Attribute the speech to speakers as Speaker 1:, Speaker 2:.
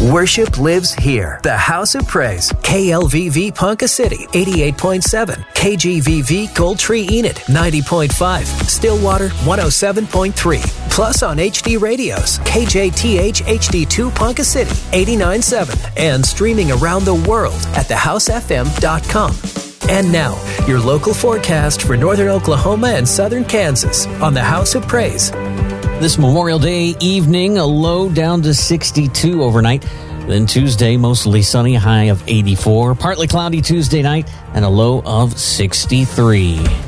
Speaker 1: Worship lives here. The House of Praise. KLVV Ponca City, 88.7. KGVV Gold Tree Enid, 90.5. Stillwater, 107.3. Plus on HD radios, KJTH HD2 Ponca City, 89.7. And streaming around the world at thehousefm.com. And now, your local forecast for northern Oklahoma and southern Kansas on the House of Praise.
Speaker 2: This Memorial Day evening, a low down to 62 overnight. Then Tuesday, mostly sunny, high of 84. Partly cloudy Tuesday night and a low of 63.